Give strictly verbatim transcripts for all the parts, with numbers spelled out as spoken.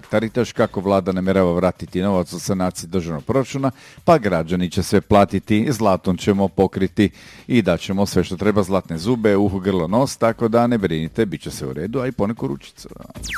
Taritaš kako vlada namjerava vratiti novac u sanaciji državnog proračuna, pa građani će sve platiti, zlatom ćemo pokriti i daćemo sve što treba, zlatne zube, uho, grlo, nos, tako da ne brinite, bit će sve u redu, a i poneku ručicu.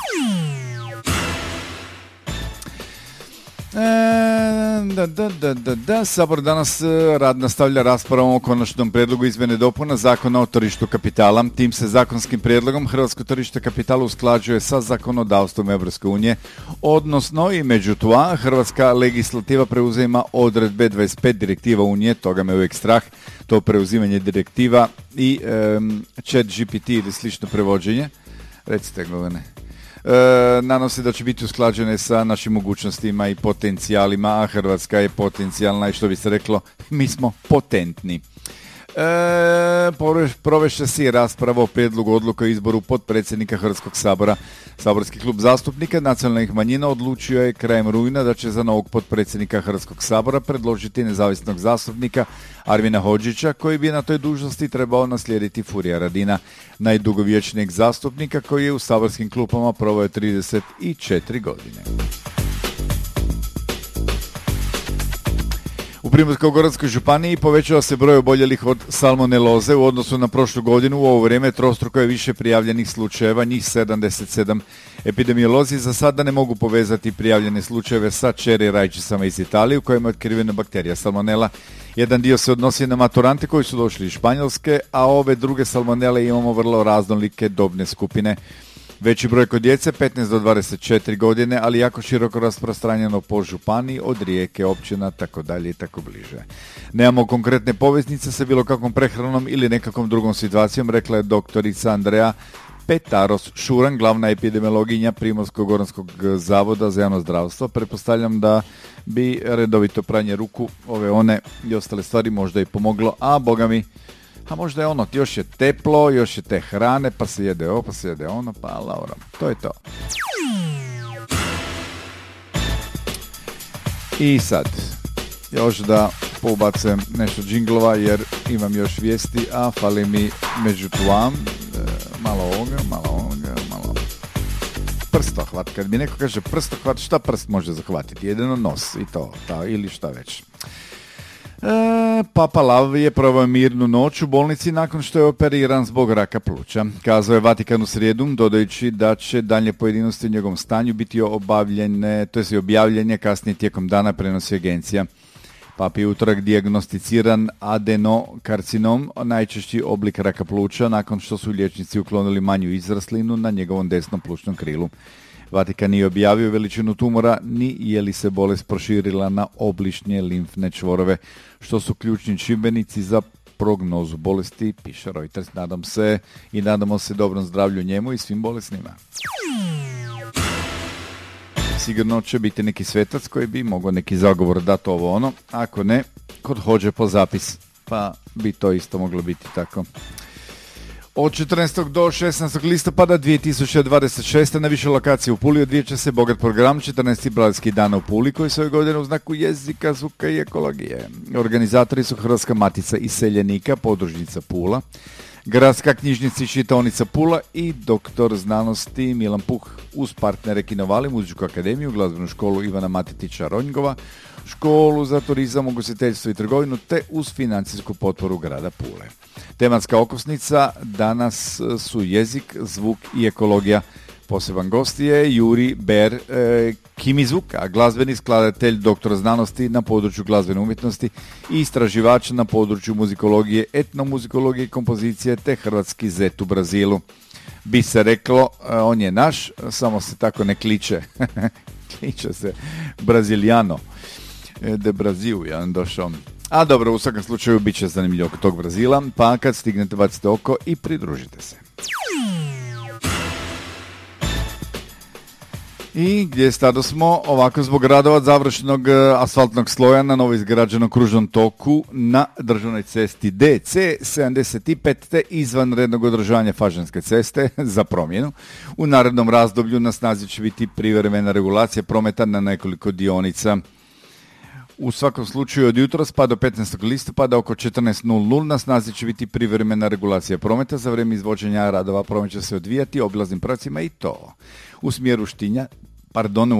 E, da, da, da, da, da. Sabor danas rad nastavlja raspravom o konačnom prijedlogu izmjene dopuna Zakona o tržištu kapitala. Tim se zakonskim prijedlogom hrvatsko tržište kapitala usklađuje sa zakonodavstvom Europske unije, odnosno i među dva hrvatska legislativa preuzima odredbe dvadeset pet direktiva Unije, toga me uvijek strah, to preuzimanje direktiva i um, chat G P T ili slično prevođenje. Recite, Govene. E, nadam se da će biti usklađene sa našim mogućnostima i potencijalima, a Hrvatska je potencijalna i što bi se reklo, mi smo potentni. E, provešće se rasprava o prijedlogu odluke o izboru potpredsjednika Hrvatskog sabora. Saborski klub zastupnika nacionalnih manjina odlučio je krajem rujna da će za novog potpredsjednika Hrvatskog sabora predložiti nezavisnog zastupnika Armina Hodžića, koji bi na toj dužnosti trebao naslijediti Furija Radina, najdugovječnijeg zastupnika koji je u saborskim klupama proveo trideset četiri godine. U Primorsko-goranskoj županiji povećao se broj oboljelih od salmoneloze u odnosu na prošlu godinu. U ovo vrijeme trostruko je više prijavljenih slučajeva, njih sedamdeset sedam. Epidemiolozi za sada ne mogu povezati prijavljene slučajeve sa čeri rajčicama iz Italije u kojima je otkrivena bakterija salmonela. Jedan dio se odnosi na maturante koji su došli iz Španjolske, a ove druge salmonele imamo vrlo raznolike dobne skupine. Veći broj kod djece, petnaest do dvadeset četiri godine, ali jako široko rasprostranjeno po županiji, od Rijeke, općina, tako dalje i tako bliže. Nemamo konkretne poveznice sa bilo kakvom prehranom ili nekakvom drugom situacijom, rekla je doktorica Andreja Petaros Šuran, glavna epidemiologinja Primorsko-goranskog zavoda za javno zdravstvo. Pretpostavljam da bi redovito pranje ruku, ove one i ostale stvari možda i pomoglo, a boga mi, a možda je ono, još je teplo, još je te hrane, pa se jede ovo, pa se jede ono, pa Laura, to je to. I sad, još da poubacem nešto džinglova, jer imam još vijesti, a fali mi među tvam, e, malo ovoga, malo ovoga, malo prstohvat. Kad mi neko kaže prstohvat, šta prst može zahvatiti? Jedino nos i to, ta, ili šta već. E, Papa Lav je proveo mirnu noć u bolnici nakon što je operiran zbog raka pluća. Kazao je Vatikan u srijedu, dodajući da će dalje pojedinosti u njegovom stanju biti obavljene, to je objavljanje kasnije tijekom dana, prenosi agencija. Papi je utorak dijagnosticiran adenokarcinom, najčešći oblik raka pluća, nakon što su liječnici uklonili manju izraslinu na njegovom desnom plućnom krilu. Vatikan nije objavio veličinu tumora, ni je li se bolest proširila na obližnje limfne čvorove, što su ključni čimbenici za prognozu bolesti, piše Reuters. Nadam se i nadamo se dobrom zdravlju njemu i svim bolesnima. Sigurno će biti neki svetac koji bi mogao neki zagovor dati ovo ono, ako ne, kod hođe po zapis, pa bi to isto moglo biti tako. Od četrnaestog do šesnaestog listopada dvije tisuće dvadeset šeste na više lokacije u Puli odvijat će se bogat program četrnaesti Bradskih dana u Puli, koji su ove godine u znaku jezika, zvuka i ekologije. Organizatori su Hrvatska matica iseljenika, podružnica Pula, Gradska knjižnica i čitaonica Pula i doktor znanosti Milan Puh uz partnere Kinovali, Muzičku akademiju, Glazbenu školu Ivana Matetića Ronjgova, Školu za turizam, ugostiteljstvo i trgovinu, te uz financijsku potporu grada Pule. Tematska okosnica danas su jezik, zvuk i ekologija. Poseban gost je Juri Ber e, Kimizuka, glazbeni skladatelj, doktor znanosti na području glazbene umjetnosti i istraživač na području muzikologije, etnomuzikologije i kompozicije, te hrvatski zet u Brazilu. Bi se reklo, on je naš, samo se tako ne kliče. Kliče se Brazilijano. De Brazil, ja vam došao. A dobro, u svakom slučaju bit će zanimljivo oko tog Brazila, pa kad stignete bacite oko i pridružite se. I gdje stado smo, ovako zbog radova završenog asfaltnog sloja na novo izgrađenom kružnom toku na državnoj cesti D C sedamdeset pet te izvanrednog održavanja Fažanske ceste za promjenu. U narednom razdoblju na snazi će biti privremena regulacija prometa na nekoliko dionica. U svakom slučaju od jutros pa do petnaestog listopada oko četrnaest na snazi će biti privremena regulacija prometa. Za vrijeme izvođenja radova promet će se odvijati obilaznim pravcima i to u smjeru Štinja, pardon,